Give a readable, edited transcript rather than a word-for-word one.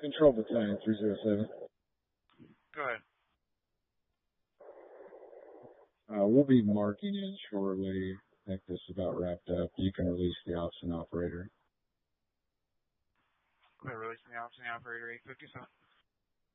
Control Battalion 307. Go ahead. We'll be marking in shortly. I think this is about wrapped up. You can release the ops and operator. Go ahead, releasing the ops and the operator 857.